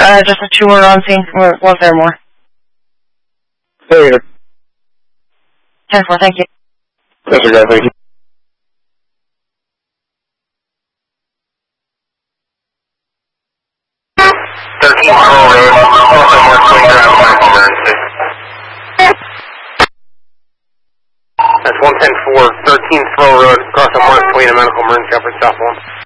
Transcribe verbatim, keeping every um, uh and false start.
uh, just the two were on scene, or was there more? Hey, ten four, thank you. yes, sir, guys, thank you. thirteenth Roll Road, also Mark Twain Drive, medical emergency. That's one ten four, thirteenth Roll Road, across on Mark Twain, a medical emergency up in South one.